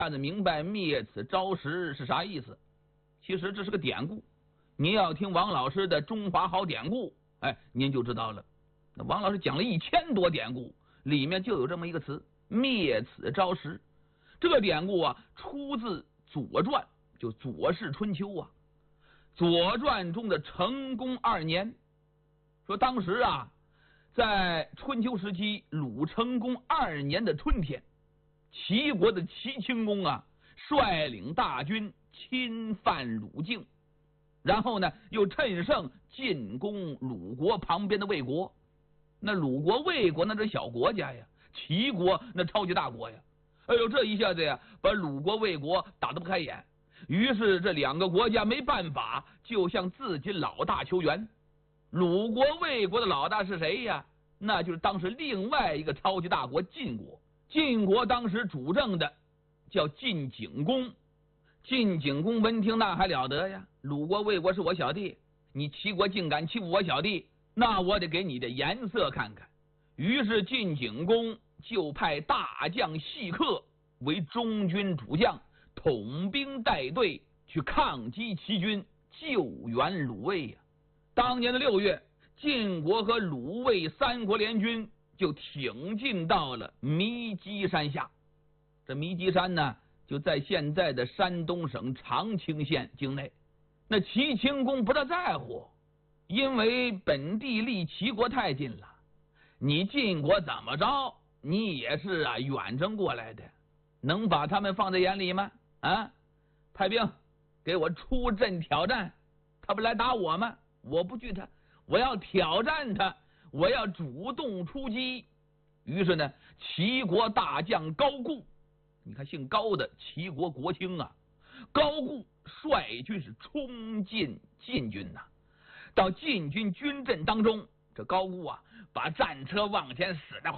子明白灭此招食是啥意思。其实这是个典故，您要听王老师的中华好典故，您就知道了。那王老师讲了1000多典故，里面就有这么一个词灭此招食。这个典故啊，出自左传，就左氏春秋啊。左传中的成公2年，说当时啊，在春秋时期鲁成公2年的春天，齐国的齐顷公啊，率领大军侵犯鲁境，然后呢，又趁胜进攻鲁国旁边的魏国。那鲁国、魏国那是小国家呀，齐国那超级大国呀。哎呦，这一下子呀，把鲁国、魏国打得不开眼。于是这2个国家没办法，就向自己老大求援。鲁国、魏国的老大是谁呀？那就是当时另外一个超级大国晋国。晋国当时主政的叫晋景公。晋景公闻听那还了得呀，鲁国、魏国是我小弟，你齐国竟敢欺负我小弟，那我得给你的颜色看看。于是晋景公就派大将细客为中军主将，统兵带队去抗击齐军，救援鲁卫呀。当年的6月，晋国和鲁卫3国联军就挺进到了弥基山下。这弥基山呢，就在现在的山东省长清县境内。那齐顷公不大在乎，因为本地离齐国太近了，你晋国怎么着，你也是远征过来的，能把他们放在眼里吗？派兵给我出阵挑战，他不来打我吗？我不惧他，我要挑战他，我要主动出击。于是呢，齐国大将高固，你看姓高的齐国国卿啊，高固率军是冲进晋军呐。到晋军军阵当中，这高固啊，把战车往前驶的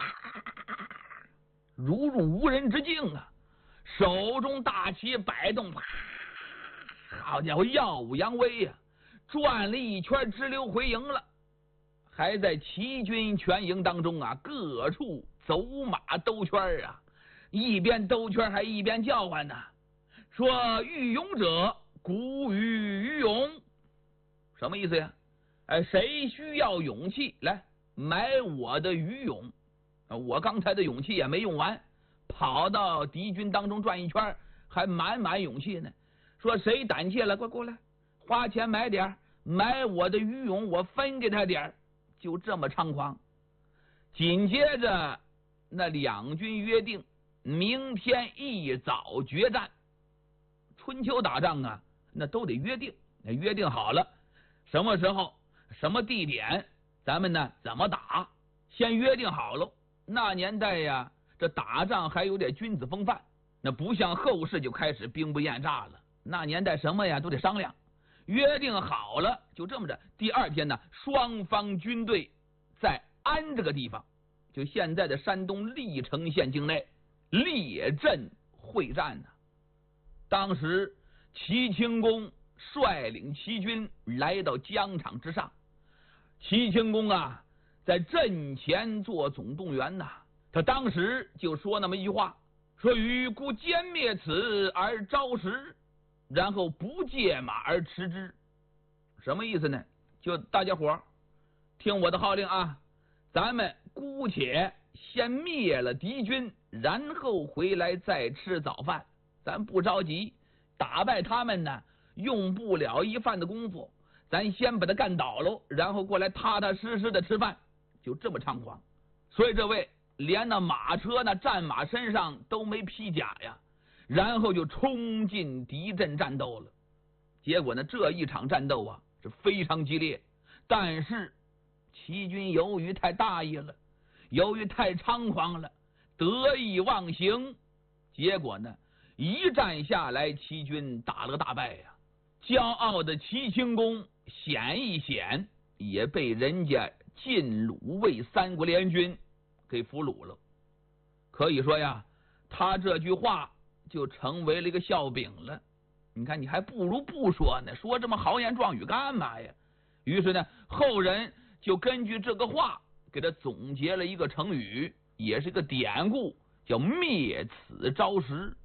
如入无人之境啊，手中大旗摆动，好家伙，耀武扬威呀，转了一圈直流回营了。还在齐军全营当中啊，各处走马兜圈啊，一边兜圈还一边叫唤呢，说欲勇者鼓与于勇。什么意思呀？谁需要勇气来买我的于勇？我刚才的勇气也没用完，跑到敌军当中转一圈，还满勇气呢。说谁胆怯了，快过来，花钱买点，买我的于勇，我分给他点。就这么猖狂。紧接着那2军约定明天一早决战。春秋打仗啊，那都得约定，约定好了什么时候什么地点，咱们呢怎么打，先约定好了。那年代呀，这打仗还有点君子风范，那不像后世就开始兵不厌诈了。那年代什么呀都得商量，约定好了就这么着。第2天呢，双方军队在安这个地方，就现在的山东历城县境内列阵会战呢。当时齐顷公率领齐军来到疆场之上，齐顷公啊，在阵前做总动员呐。他当时就说那么一句话，说与孤歼灭此而招食，然后不借马而驰之。什么意思呢？就大家伙听我的号令啊，咱们姑且先灭了敌军，然后回来再吃早饭。咱不着急，打败他们呢，用不了一饭的功夫，咱先把他干倒喽，然后过来踏踏实实的吃饭。就这么猖狂。所以这位连那马车那战马身上都没披甲呀，然后就冲进敌阵战斗了。结果呢，这一场战斗啊是非常激烈，但是齐军由于太大意了，由于太猖狂了，得意忘形，结果呢一战下来，齐军打了个大败呀。骄傲的齐顷公险一险，也被人家晋鲁卫3国联军给俘虏了。可以说呀，他这句话就成为了一个笑柄了。你看，你还不如不说呢，说这么豪言壮语干嘛呀？于是呢，后人就根据这个话给他总结了一个成语，也是个典故，叫灭此招食。